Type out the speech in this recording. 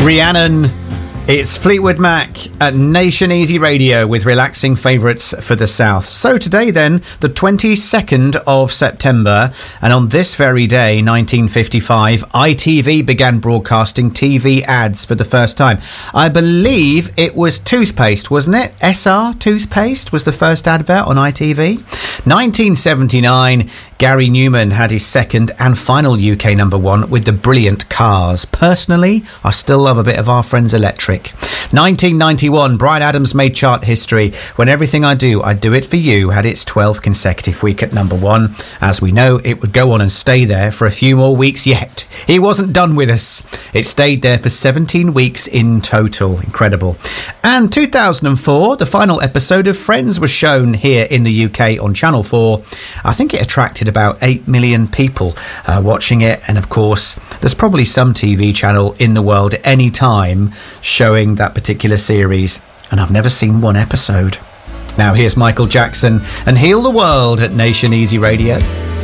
Rhiannon. It's Fleetwood Mac at Nation Easy Radio with relaxing favourites for the South. So today then, the 22nd of September, and on this very day, 1955, ITV began broadcasting TV ads for the first time. I believe it was toothpaste, wasn't it? SR toothpaste was the first advert on ITV. 1979, Gary Newman had his second and final UK number one with the brilliant Cars. Personally, I still love a bit of Our Friends Electric. 1991, Bryan Adams made chart history when Everything I Do It For You had its 12th consecutive week at number one. As we know, it would go on and stay there for a few more weeks yet. He wasn't done with us. It stayed there for 17 weeks in total. Incredible. And 2004, the final episode of Friends was shown here in the UK on Channel 4. I think it attracted about 8 million people watching it. And of course, there's probably some TV channel in the world at any time showing that particular series, and I've never seen one episode. Now here's Michael Jackson and Heal the World at Nation Easy Radio.